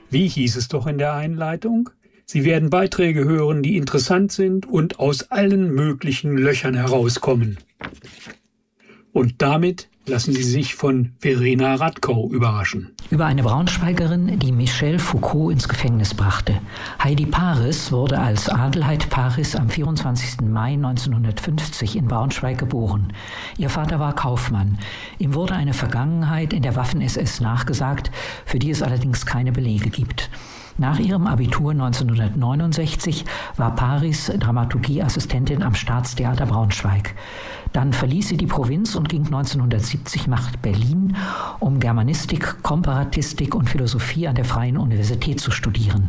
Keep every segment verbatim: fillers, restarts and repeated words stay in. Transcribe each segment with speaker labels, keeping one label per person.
Speaker 1: Wie hieß es doch in der Einleitung? Sie werden Beiträge hören, die interessant sind und aus allen möglichen Löchern herauskommen. Und damit lassen Sie sich von Verena Radkow überraschen.
Speaker 2: Über eine Braunschweigerin, die Michel Foucault ins Gefängnis brachte. Heidi Paris wurde als Adelheid Paris am vierundzwanzigsten Mai neunzehnhundertfünfzig in Braunschweig geboren. Ihr Vater war Kaufmann. Ihm wurde eine Vergangenheit in der Waffen-S S nachgesagt, für die es allerdings keine Belege gibt. Nach ihrem Abitur neunzehnhundertneunundsechzig war Paris Dramaturgieassistentin am Staatstheater Braunschweig. Dann verließ sie die Provinz und ging neunzehnhundertsiebzig nach Berlin, um Germanistik, Komparatistik und Philosophie an der Freien Universität zu studieren.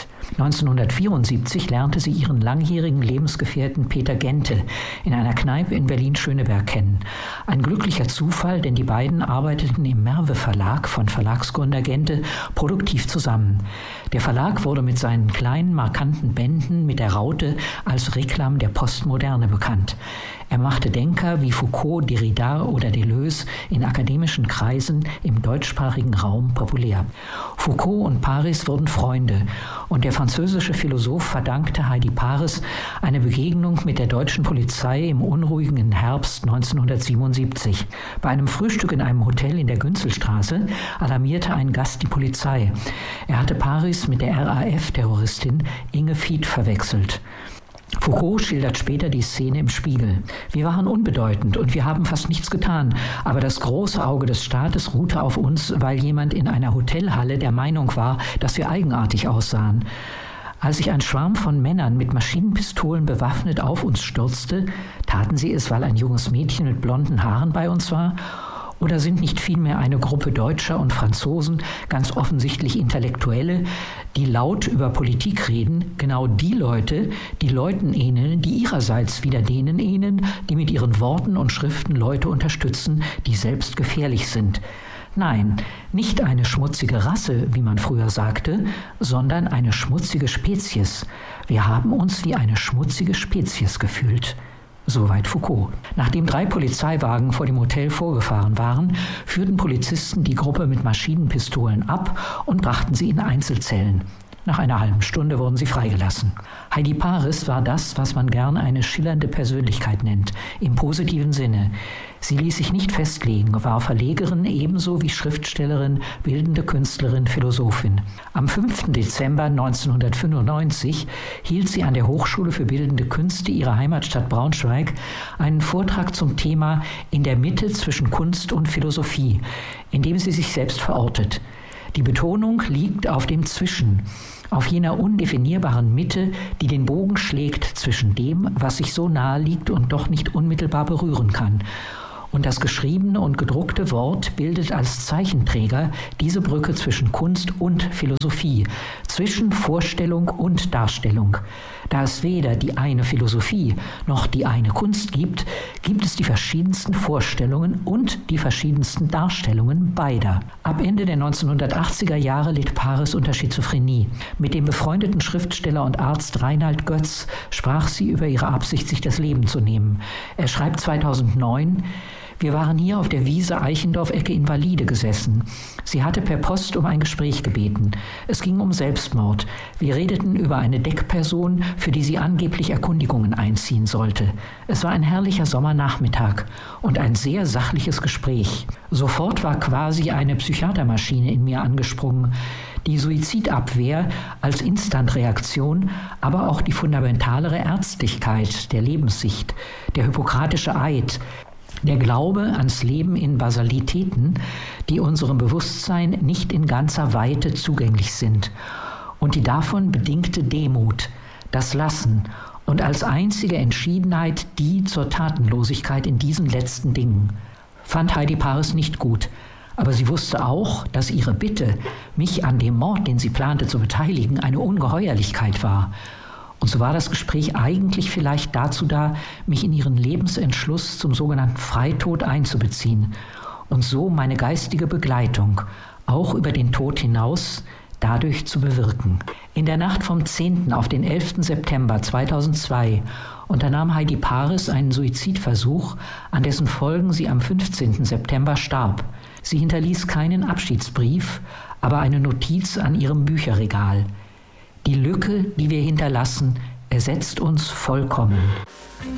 Speaker 2: neunzehnhundertvierundsiebzig lernte sie ihren langjährigen Lebensgefährten Peter Gente in einer Kneipe in Berlin-Schöneberg kennen. Ein glücklicher Zufall, denn die beiden arbeiteten im Merve Verlag von Verlagsgründer Gente produktiv zusammen. Der Verlag wurde mit seinen kleinen, markanten Bänden mit der Raute als Reklam der Postmoderne bekannt. Er machte Denker wie Foucault, Derrida oder Deleuze in akademischen Kreisen im deutschsprachigen Raum populär. Foucault und Paris wurden Freunde und der französische Philosoph verdankte Heidi Paris eine Begegnung mit der deutschen Polizei im unruhigen Herbst neunzehnhundertsiebenundsiebzig. Bei einem Frühstück in einem Hotel in der Günzelstraße alarmierte ein Gast die Polizei. Er hatte Paris mit der R A F-Terroristin Inge Fied verwechselt. Foucault schildert später die Szene im Spiegel. Wir waren unbedeutend und wir haben fast nichts getan, aber das große Auge des Staates ruhte auf uns, weil jemand in einer Hotelhalle der Meinung war, dass wir eigenartig aussahen. Als sich ein Schwarm von Männern mit Maschinenpistolen bewaffnet auf uns stürzte, taten sie es, weil ein junges Mädchen mit blonden Haaren bei uns war? Oder sind nicht vielmehr eine Gruppe Deutscher und Franzosen, ganz offensichtlich Intellektuelle, die laut über Politik reden, genau die Leute, die Leuten ähneln, die ihrerseits wieder denen ähneln, die mit ihren Worten und Schriften Leute unterstützen, die selbst gefährlich sind? Nein, nicht eine schmutzige Rasse, wie man früher sagte, sondern eine schmutzige Spezies. Wir haben uns wie eine schmutzige Spezies gefühlt. Soweit Foucault. Nachdem drei Polizeiwagen vor dem Hotel vorgefahren waren, führten Polizisten die Gruppe mit Maschinenpistolen ab und brachten sie in Einzelzellen. Nach einer halben Stunde wurden sie freigelassen. Heidi Paris war das, was man gern eine schillernde Persönlichkeit nennt, im positiven Sinne. Sie ließ sich nicht festlegen, war Verlegerin ebenso wie Schriftstellerin, bildende Künstlerin, Philosophin. Am fünften Dezember neunzehnhundertfünfundneunzig hielt sie an der Hochschule für Bildende Künste ihrer Heimatstadt Braunschweig einen Vortrag zum Thema In der Mitte zwischen Kunst und Philosophie, in dem sie sich selbst verortet. Die Betonung liegt auf dem Zwischen, auf jener undefinierbaren Mitte, die den Bogen schlägt zwischen dem, was sich so nahe liegt und doch nicht unmittelbar berühren kann. Und das geschriebene und gedruckte Wort bildet als Zeichenträger diese Brücke zwischen Kunst und Philosophie, zwischen Vorstellung und Darstellung. Da es weder die eine Philosophie noch die eine Kunst gibt, gibt es die verschiedensten Vorstellungen und die verschiedensten Darstellungen beider. Ab Ende der neunzehnhundertachtziger Jahre litt Paris unter Schizophrenie. Mit dem befreundeten Schriftsteller und Arzt Reinhard Götz sprach sie über ihre Absicht, sich das Leben zu nehmen. Er schreibt zweitausendneun: Wir waren hier auf der Wiese Eichendorff-Ecke Invalide gesessen. Sie hatte per Post um ein Gespräch gebeten. Es ging um Selbstmord. Wir redeten über eine Deckperson, für die sie angeblich Erkundigungen einziehen sollte. Es war ein herrlicher Sommernachmittag und ein sehr sachliches Gespräch. Sofort war quasi eine Psychiatermaschine in mir angesprungen. Die Suizidabwehr als Instantreaktion, aber auch die fundamentalere Ärztlichkeit der Lebenssicht, der hippokratische Eid, der Glaube ans Leben in Basalitäten, die unserem Bewusstsein nicht in ganzer Weite zugänglich sind, und die davon bedingte Demut, das Lassen und als einzige Entschiedenheit die zur Tatenlosigkeit in diesen letzten Dingen. Fand Heidi Paris nicht gut, aber sie wusste auch, dass ihre Bitte, mich an dem Mord, den sie plante, zu beteiligen, eine Ungeheuerlichkeit war. Und so war das Gespräch eigentlich vielleicht dazu da, mich in ihren Lebensentschluss zum sogenannten Freitod einzubeziehen und so meine geistige Begleitung, auch über den Tod hinaus, dadurch zu bewirken. In der Nacht vom zehnten auf den elften September zweitausendzwei unternahm Heidi Paris einen Suizidversuch, an dessen Folgen sie am fünfzehnten September starb. Sie hinterließ keinen Abschiedsbrief, aber eine Notiz an ihrem Bücherregal. Die Lücke, die wir hinterlassen, ersetzt uns vollkommen.